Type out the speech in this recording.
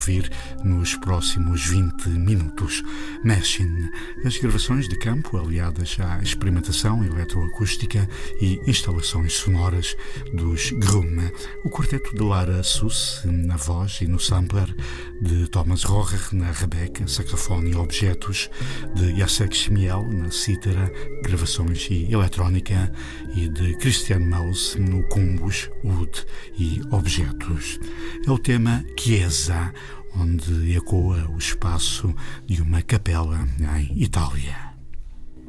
ouvir nos próximos 20 minutos. Machine, as gravações de campo aliadas à experimentação eletroacústica e instalações sonoras dos Grum, o quarteto de Lara Susse na voz e no sampler, de Thomas Rohrer na rebeca, saxofone e objetos, de Jacek Chmiel na cítara, gravações e eletrónica, e de Christian Maus no combos, oud e objetos. É o tema Chiesa, onde ecoa o espaço de uma capela em Itália.